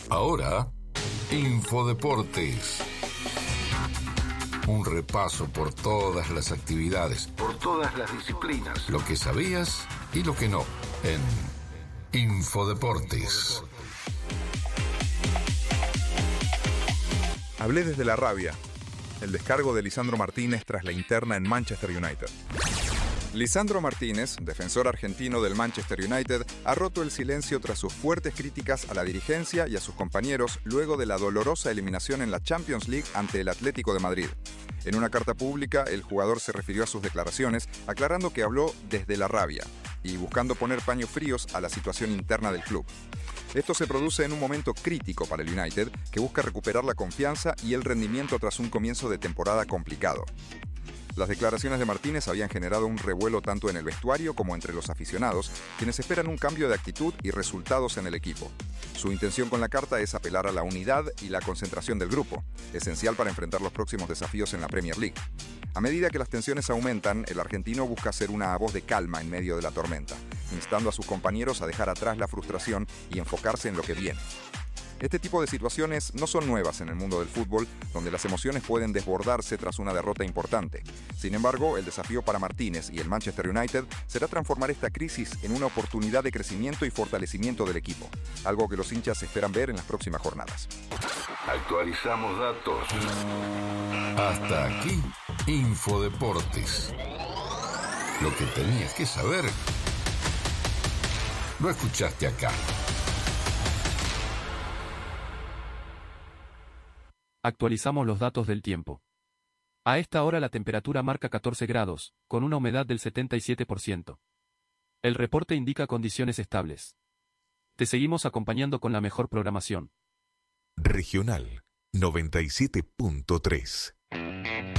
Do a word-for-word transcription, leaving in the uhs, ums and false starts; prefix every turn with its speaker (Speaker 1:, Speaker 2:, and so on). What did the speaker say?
Speaker 1: Ahora, Infodeportes. Un repaso por todas las actividades, por todas las disciplinas, lo que sabías y lo que no, en Infodeportes.
Speaker 2: Hablé desde la rabia. El descargo de Lisandro Martínez tras la interna en Manchester United. Lisandro Martínez, defensor argentino del Manchester United, ha roto el silencio tras sus fuertes críticas a la dirigencia y a sus compañeros luego de la dolorosa eliminación en la Champions League ante el Atlético de Madrid. En una carta pública, el jugador se refirió a sus declaraciones, aclarando que habló desde la rabia y buscando poner paños fríos a la situación interna del club. Esto se produce en un momento crítico para el United, que busca recuperar la confianza y el rendimiento tras un comienzo de temporada complicado. Las declaraciones de Martínez habían generado un revuelo tanto en el vestuario como entre los aficionados, quienes esperan un cambio de actitud y resultados en el equipo. Su intención con la carta es apelar a la unidad y la concentración del grupo, esencial para enfrentar los próximos desafíos en la Premier League. A medida que las tensiones aumentan, el argentino busca ser una voz de calma en medio de la tormenta, instando a sus compañeros a dejar atrás la frustración y enfocarse en lo que viene. Este tipo de situaciones no son nuevas en el mundo del fútbol, donde las emociones pueden desbordarse tras una derrota importante. Sin embargo, el desafío para Martínez y el Manchester United será transformar esta crisis en una oportunidad de crecimiento y fortalecimiento del equipo, algo que los hinchas esperan ver en las próximas jornadas.
Speaker 1: Actualizamos datos. Hasta aquí, Infodeportes. Lo que tenías que saber, lo escuchaste acá.
Speaker 3: Actualizamos los datos del tiempo. A esta hora la temperatura marca catorce grados, con una humedad del setenta y siete por ciento. El reporte indica condiciones estables. Te seguimos acompañando con la mejor programación.
Speaker 4: Regional noventa y siete punto tres.